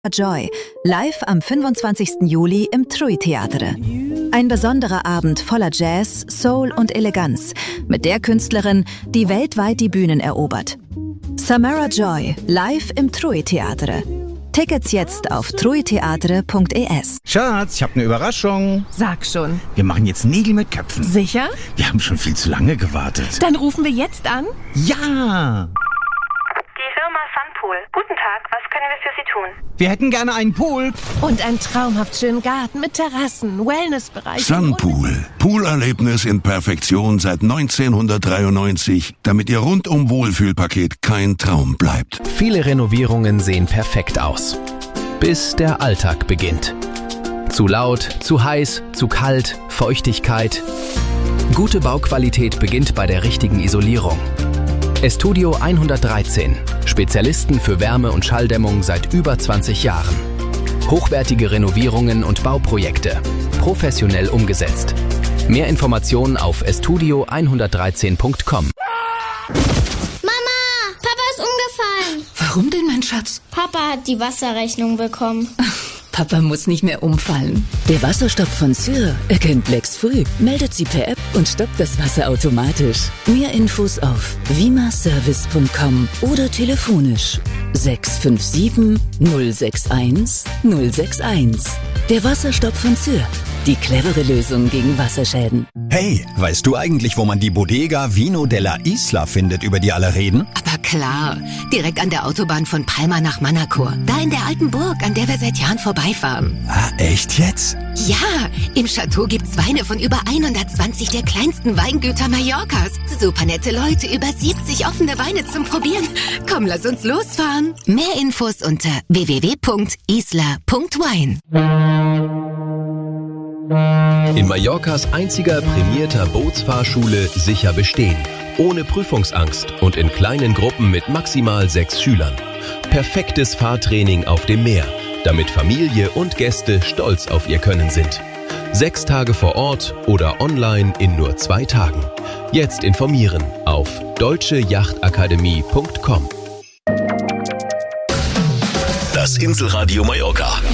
Joy, live am 25. Juli im TRUI Theatre. Ein besonderer Abend voller Jazz, Soul und Eleganz mit der Künstlerin, die weltweit die Bühnen erobert. Samara Joy, live im TRUI Theatre. Tickets jetzt auf truiteatre.es. Schatz, ich habe eine Überraschung. Sag schon. Wir machen jetzt Nägel mit Köpfen. Sicher? Wir haben schon viel zu lange gewartet. Dann rufen wir jetzt an. Ja! Die Firma Sunpool. Guten Tag, was können wir für Sie tun? Wir hätten gerne einen Pool. Und einen traumhaft schönen Garten mit Terrassen, Wellnessbereich. Sunpool. Poolerlebnis in Perfektion seit 1993, damit Ihr rundum Wohlfühlpaket kein Traum bleibt. Viele Renovierungen sehen perfekt aus. Bis der Alltag beginnt. Zu laut, zu heiß, zu kalt, Feuchtigkeit. Gute Bauqualität beginnt bei der richtigen Isolierung. Estudio 113. Spezialisten für Wärme- und Schalldämmung seit über 20 Jahren. Hochwertige Renovierungen und Bauprojekte. Professionell umgesetzt. Mehr Informationen auf estudio113.com. Mama, Papa ist umgefallen. Warum denn, mein Schatz? Papa hat die Wasserrechnung bekommen. Papa muss nicht mehr umfallen. Der Wasserstopp von Syr erkennt Lecks früh, meldet sie per App und stoppt das Wasser automatisch. Mehr Infos auf vimaservice.com oder telefonisch 657 061 061. Der Wasserstopp von Syr. Die clevere Lösung gegen Wasserschäden. Hey, weißt du eigentlich, wo man die Bodega Vino della Isla findet, über die alle reden? Aber klar, direkt an der Autobahn von Palma nach Manacor. Da in der alten Burg, an der wir seit Jahren vorbeifahren. Ah, echt jetzt? Ja, im Chateau gibt's Weine von über 120 der kleinsten Weingüter Mallorcas. Super nette Leute, über 70 offene Weine zum Probieren. Komm, lass uns losfahren. Mehr Infos unter www.isla.wine. In Mallorcas einziger prämierter Bootsfahrschule sicher bestehen. Ohne Prüfungsangst und in kleinen Gruppen mit maximal 6 Schülern. Perfektes Fahrtraining auf dem Meer, damit Familie und Gäste stolz auf ihr Können sind. 6 Tage vor Ort oder online in nur 2 Tagen. Jetzt informieren auf deutschejachtakademie.com. Das Inselradio Mallorca.